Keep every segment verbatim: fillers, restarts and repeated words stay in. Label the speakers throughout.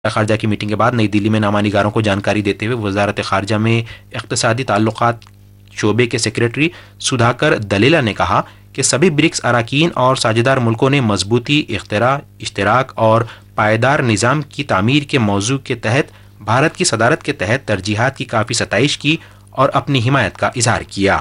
Speaker 1: خارجہ کی میٹنگ کے بعد نئی دلی میں نامہ نگاروں کو جانکاری دیتے ہوئے وزارت خارجہ میں اقتصادی تعلقات شعبے کے سیکریٹری سدھاکر دلیلا نے کہا کہ سبھی برکس اراکین اور ساجھیدار ملکوں نے مضبوطی، اختراع، اشتراک اور پائیدار نظام کی تعمیر کے موضوع کے تحت بھارت کی صدارت کے تحت ترجیحات کی کافی ستائش کی اور اپنی حمایت کا اظہار کیا۔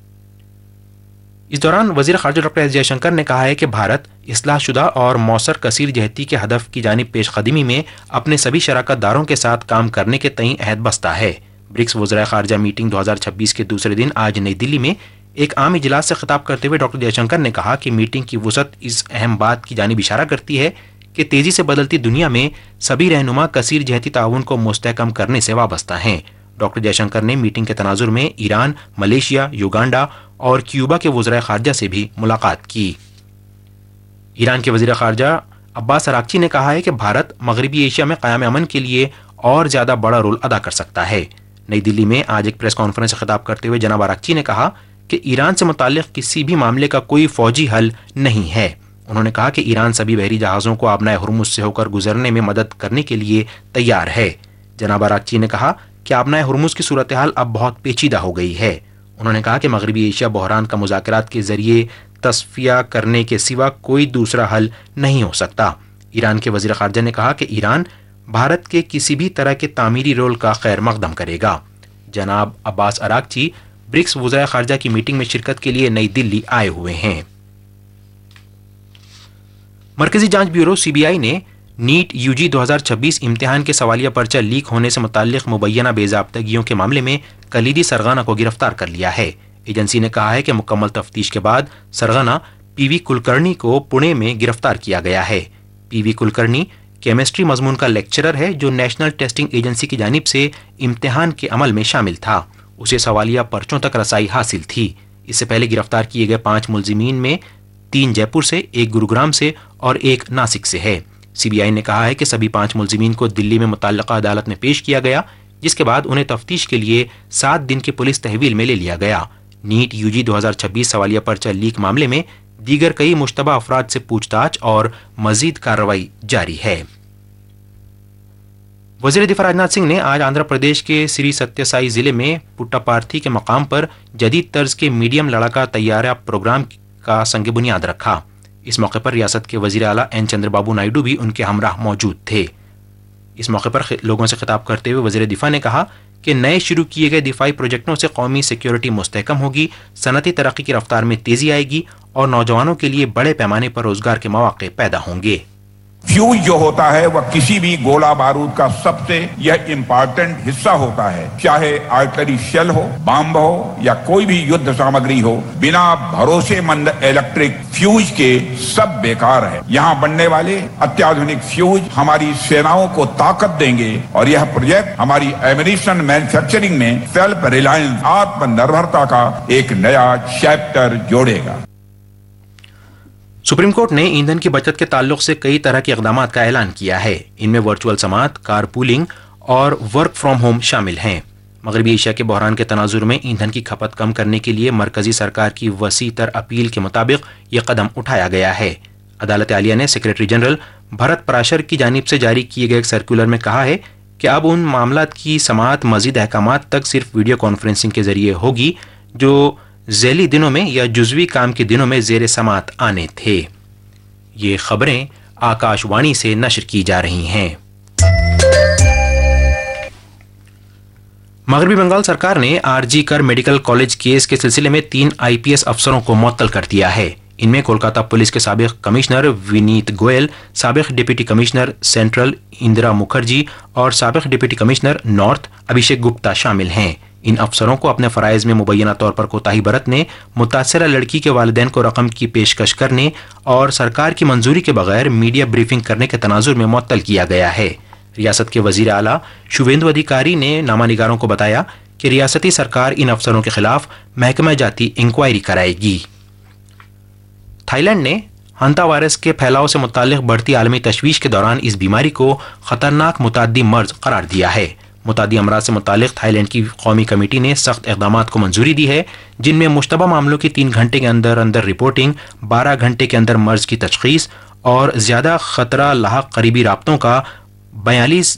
Speaker 1: اس دوران وزیر خارجہ ڈاکٹر ایس جے شنکر نے کہا ہے کہ بھارت اصلاح شدہ اور موثر کثیر جہتی کے ہدف کی جانب پیش قدمی میں اپنے سبھی شراکت داروں کے ساتھ کام کرنے کے تئیں عہد بستہ ہے۔ برکس وزرائے خارجہ میٹنگ دو ہزار چھبیس کے دوسرے دن آج نئی دلی میں ایک عام اجلاس سے خطاب کرتے ہوئے ڈاکٹر جے شنکر نے کہا کہ میٹنگ کی وسعت اس اہم بات کی جانب اشارہ کرتی ہے کہ تیزی سے بدلتی دنیا میں سبھی رہنما کثیر جہتی تعاون کو مستحکم کرنے سے وابستہ ہیں۔ ڈاکٹر جے شنکر نے میٹنگ کے تناظر میں ایران، ملیشیا، یوگانڈا اور کیوبا کے وزرائے خارجہ سے بھی ملاقات کی۔ ایران کے وزیر خارجہ عباس اراغچی نے کہا ہے کہ بھارت مغربی ایشیا میں قیام امن کے لیے اور زیادہ بڑا رول ادا کر سکتا ہے۔ نئی دلی میں آج ایک پریس کانفرنس سے خطاب کرتے ہوئے جناب اراغچی نے کہا کہ ایران سے متعلق کسی بھی معاملے کا کوئی فوجی حل نہیں ہے۔ انہوں نے کہا کہ ایران سبھی بحری جہازوں کو آبنائے ہرمز سے ہو کر گزرنے میں مدد کرنے کے لیے تیار ہے۔ جناب اراغچی نے کہا کہ آبنائے ہرمز کی صورتحال اب بہت پیچیدہ ہو گئی ہے۔ انہوں نے کہا کہ مغربی ایشیا بحران کا مذاکرات کے ذریعے تصفیہ کرنے کے سوا کوئی دوسرا حل نہیں ہو سکتا۔ ایران کے وزیر خارجہ نے کہا کہ ایران بھارت کے کسی بھی طرح کے تعمیری رول کا خیر مقدم کرے گا۔ جناب عباس اراغچی برکس وزرائے خارجہ کی میٹنگ میں شرکت کے لیے نئی دلی آئے ہوئے ہیں۔ مرکزی جانچ بیورو سی بی آئی نے نیٹ یو جی دو ہزار چھبیس امتحان کے سوالیہ پرچہ لیک ہونے سے متعلق مبینہ بے ضابطگیوں کے معاملے میں کلیدی سرغنہ کو گرفتار کر لیا ہے۔ ایجنسی نے کہا ہے کہ مکمل تفتیش کے بعد سرغنہ پی وی کلکرنی کو پونے میں گرفتار کیا گیا ہے۔ پی وی کلکرنی کیمسٹری مضمون کا لیکچرر ہے جو نیشنل ٹیسٹنگ ایجنسی کی جانب سے امتحان کے عمل میں شامل تھا۔ اسے سوالیہ پرچوں تک رسائی حاصل تھی۔ اس سے پہلے گرفتار کیے گئے پانچ ملزمین میں تین جے پور سے، ایک گروگرام سے اور ایک ناسک سے ہے۔ سی بی آئی نے کہا ہے کہ سبھی پانچ ملزمین کو دلی میں متعلقہ عدالت میں پیش کیا گیا، جس کے بعد انہیں تفتیش کے لیے سات دن کی پولیس تحویل میں لے لیا گیا۔ نیٹ یو جی دو ہزار چھبیس سوالیہ پرچہ لیک معاملے میں دیگر کئی مشتبہ افراد سے پوچھ تاچھ اور مزید کارروائی جاری ہے۔ وزیر دفاع راجناتھ سنگھ نے آج آندھرا پردیش کے سری ستیہ سائی ضلع میں پٹاپارتھی کے مقام پر جدید طرز کے میڈیم لڑاکا طیارہ پروگرام کا سنگ بنیاد رکھا۔ اس موقع پر ریاست کے وزیر اعلیٰ این چندر بابو نائیڈو بھی ان کے ہمراہ موجود تھے۔ اس موقع پر لوگوں سے خطاب کرتے ہوئے وزیر دفاع نے کہا کہ نئے شروع کیے گئے دفاعی پروجیکٹوں سے قومی سیکیورٹی مستحکم ہوگی، صنعتی ترقی کی رفتار میں تیزی آئے گی اور نوجوانوں کے لیے بڑے پیمانے پر روزگار کے مواقع پیدا ہوں گے۔
Speaker 2: فیوز جو ہوتا ہے وہ کسی بھی گولہ بارود کا سب سے یہ امپارٹنٹ حصہ ہوتا ہے، چاہے آرٹلری شیل ہو، بامب ہو یا کوئی بھی یدھ سامگری ہو، بنا بھروسے مند الیکٹرک فیوز کے سب بیکار ہے۔ یہاں بننے والے اتیادھنک فیوز ہماری سیناؤں کو طاقت دیں گے اور یہ پروجیکٹ ہماری ایمونیشن مینوفیکچرنگ میں سیلف ریلائنس، آتم نربھرتا کا ایک نیا چیپٹر جوڑے گا۔
Speaker 1: سپریم کورٹ نے ایندھن کی بچت کے تعلق سے کئی طرح کے اقدامات کا اعلان کیا ہے۔ ان میں ورچوئل سماعت، کار پولنگ اور ورک فرام ہوم شامل ہیں۔ مغربی ایشیا کے بحران کے تناظر میں ایندھن کی کھپت کم کرنے کے لیے مرکزی سرکار کی وسیع تر اپیل کے مطابق یہ قدم اٹھایا گیا ہے۔ عدالت عالیہ نے سیکریٹری جنرل بھرت پراشر کی جانب سے جاری کیے گئے ایک سرکولر میں کہا ہے کہ اب ان معاملات کی سماعت مزید احکامات تک صرف ویڈیو کانفرنسنگ کے ذریعے ہوگی جو ذیلی دنوں میں یا جزوی کام کے دنوں میں زیر سماعت آنے تھے۔ یہ خبریں آکاش وانی سے نشر کی جا رہی ہیں۔ مغربی بنگال سرکار نے آر جی کر میڈیکل کالج کیس کے سلسلے میں تین آئی پی ایس افسروں کو معطل کر دیا ہے۔ ان میں کولکاتہ پولیس کے سابق کمشنر ونیت گوئل، سابق deputy commissioner central Indira Mukherjee اور سابق deputy commissioner north Abhishek Gupta شامل ہیں۔ ان افسروں کو اپنے فرائض میں مبینہ طور پر کوتاہی برتنے، متاثرہ لڑکی کے والدین کو رقم کی پیشکش کرنے اور سرکار کی منظوری کے بغیر میڈیا بریفنگ کرنے کے تناظر میں معطل کیا گیا ہے۔ ریاست کے وزیر اعلیٰ شوویندو ادھیکاری نے نامہ نگاروں کو بتایا کہ ریاستی سرکار ان افسروں کے خلاف محکمہ جاتی انکوائری کرائے گی۔ تھائی لینڈ نے ہنتا وائرس کے پھیلاؤ سے متعلق بڑھتی عالمی تشویش کے دوران اس بیماری کو خطرناک متعدی مرض قرار دیا ہے۔ متعدی امراض سے متعلق تھائی لینڈ کی قومی کمیٹی نے سخت اقدامات کو منظوری دی ہے، جن میں مشتبہ معاملوں کی تین گھنٹے کے اندر اندر رپورٹنگ، بارہ گھنٹے کے اندر مرض کی تشخیص اور زیادہ خطرہ لاحق قریبی رابطوں کا बयालीस